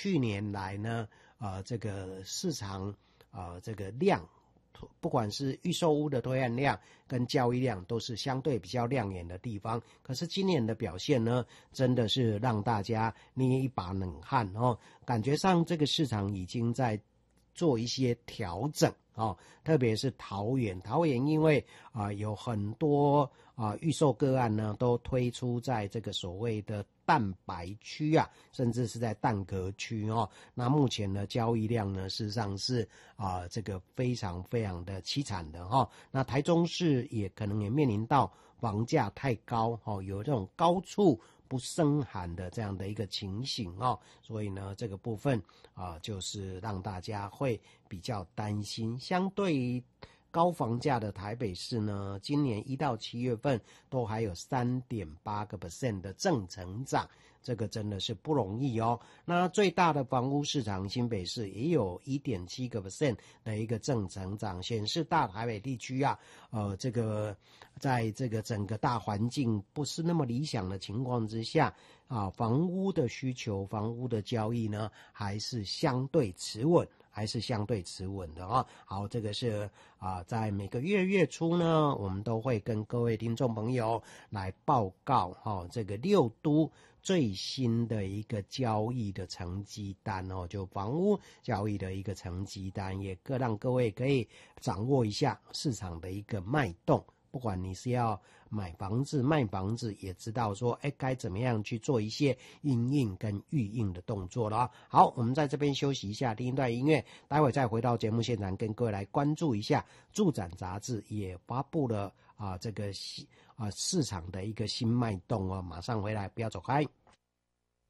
去年来呢，这个市场这个量，不管是预售屋的推案量跟交易量都是相对比较亮眼的地方，可是今年的表现呢，真的是让大家捏一把冷汗哦，感觉上这个市场已经在做一些调整哦，特别是桃园因为有很多预售个案呢都推出在这个所谓的蛋白区啊，甚至是在蛋壳区哦。那目前的交易量呢，事实上是这个非常非常的凄惨的哈。那台中市也可能也面临到房价太高哦，有这种高处不胜寒的这样的一个情形哦，所以呢，这个部分就是让大家会比较担心。相对于高房价的台北市呢，今年1到7月份都还有3.8% 的正成长，这个真的是不容易哦。那最大的房屋市场新北市也有1.7% 的一个正成长，显示大台北地区这个在这个整个大环境不是那么理想的情况之下房屋的需求、房屋的交易呢，还是相对持稳。的哦。好，这个是在每个月初呢，我们都会跟各位听众朋友来报告这个6都最新的一个交易的成绩单哦，就房屋交易的一个成绩单，也让各位可以掌握一下市场的一个脉动。不管你是要买房子卖房子，也知道说该怎么样去做一些因应跟预应的动作了。好，我们在这边休息一下，听一段音乐，待会再回到节目现场跟各位来关注一下住展杂志也发布了这个市场的一个新脉动哦，马上回来，不要走开。